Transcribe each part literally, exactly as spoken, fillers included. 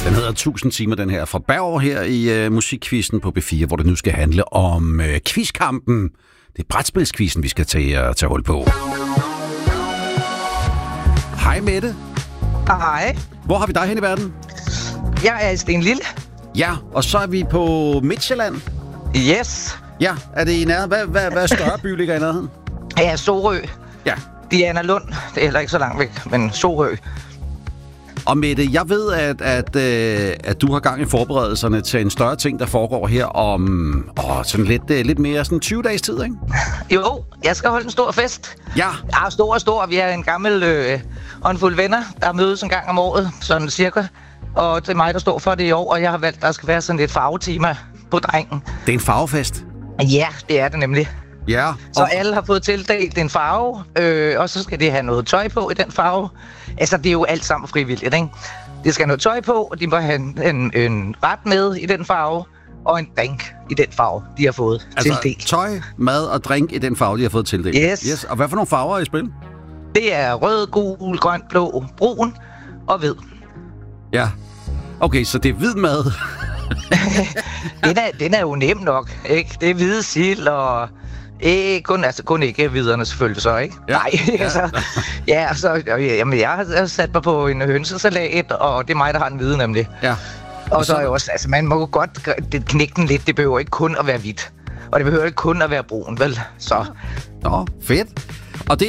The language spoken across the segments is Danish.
Den hedder tusind timer, den her fra Berg her i uh, musikquizzen på B fire, hvor det nu skal handle om uh, quizkampen. Det er brætspilsquizzen, vi skal tage, uh, tage hul på. Hej Mette. Hej. Hvor har vi dig hen i verden? Jeg er i Stenlille. Ja, og så er vi på Midtjylland. Yes. Ja, er det i nærheden? Hvad, hvad, hvad større by ligger i nærheden? Ja, Sorø. Ja. Diana Lund. Det er heller ikke så langt væk, men Sorø. Og Mette, jeg ved, at, at, øh, at du har gang i forberedelserne til en større ting, der foregår her om åh, sådan lidt, øh, lidt mere sådan tyve dages tid, ikke? Jo, jeg skal holde en stor fest. Ja. Ja, stor og stor. Vi er en gammel øh, håndfuld venner, der mødes en gang om året, sådan cirka. Og det er mig, der står for det i år, og jeg har valgt, at der skal være sådan lidt farvetema på drengen. Det er en farvefest. Ja, det er det nemlig. Ja. Så og... alle har fået tildelt en farve, øh, og så skal de have noget tøj på i den farve. Altså, det er jo alt sammen frivilligt, ikke? De skal have noget tøj på, og de må have en, en, en ret med i den farve, og en drink i den farve, de har fået altså, tildelt. Tøj, mad og drink i den farve, de har fået tildelt? Yes. Yes. Og hvad for nogle farver er i spil? Det er rød, gul, grøn, blå, brun og hvid. Ja. Okay, så det er hvid mad. den, er, den er jo nem nok, ikke? Det er hvide sild og... Eh, kun, altså, kun ikke hviderne selvfølgelig så, ikke? Ja. Nej, Ja. altså... Ja, så... Jamen, jeg har sat mig på en hønsesalat, og det er mig, der har den hvide, nemlig. Ja. Og, og så er jo også... Altså, man må jo godt knække den lidt. Det behøver ikke kun at være hvidt. Og det behøver ikke kun at være brun, vel? Så... Nå, fedt. Og det...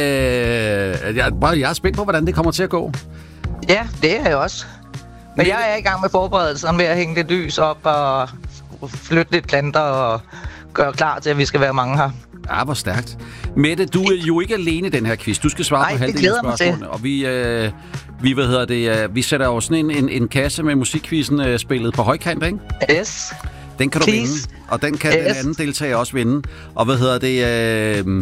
Øh, jeg, bare, jeg er spændt på, hvordan det kommer til at gå. Ja, det er jeg også. Men jeg er i gang med forberedelserne med at hænge lidt lys op og flytte lidt planter og gøre klar til, at vi skal være mange her. Ja, hvor stærkt. Mette, du er jo ikke alene i den her quiz. Du skal svare Nej, på halvdelen af spørgsmålene. Og vi, øh, vi, hvad hedder det, øh, vi sætter jo sådan en, en, en kasse med musikquizzen øh, spillet på højkant, ikke? Yes. Den kan du Please. vinde, og den kan Yes. den anden deltager også vinde. Og hvad hedder det... Øh,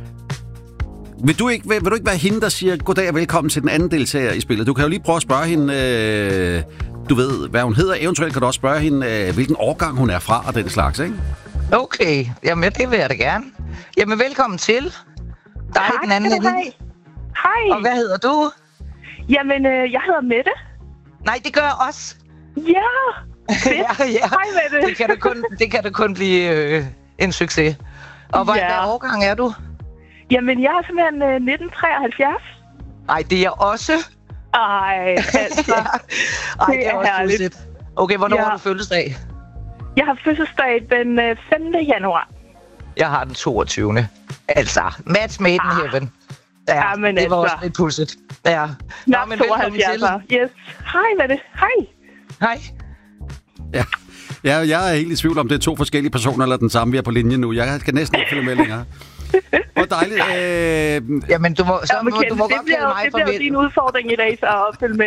vil, du ikke, vil, vil du ikke være hende, der siger goddag og velkommen til den anden deltager i spillet? Du kan jo lige prøve at spørge hende... Øh, du ved, hvad hun hedder. Eventuelt kan du også spørge hende, øh, hvilken årgang hun er fra og den slags, ikke? Okay, jamen det vil jeg da gerne. Jamen velkommen til. Dig i den anden ende. Hej. Hej. Og hvad hedder du? Jamen, øh, jeg hedder Mette. Nej, det gør jeg også. Ja. ja, ja. Hej, Mette. Det kan da kun, det kan da kun blive øh, en succes. Og hvad, Ja. hvad årgang er du? Jamen, jeg er simpelthen øh, nitten treoghalvfjerds. Nej, det er jeg også. Ej, altså. Ej, det det er er også herligt. pudsigt. Okay, hvornår Ja. har du fødselsdag? Jeg har fødselsdag den øh, femte januar. Jeg har den toogtyvende Altså, match made in Ah. heaven. Ja, Ja, men det var altså. også lidt pudset. Ja. Nå, Nok men velkommen til. tooghalvfjerds. Yes. Hej, Mette. Hej. Hej. Ja. Ja, jeg er helt i tvivl om, det er to forskellige personer eller den samme, vi er på linjen nu. Jeg kan næsten ikke følge med længere. Hvor dejligt. Øh... Jamen, du må, så Ja, må, Kent, du må det godt bliver, kalde mig det for bliver jo Mette. din udfordring i dag, så at følge med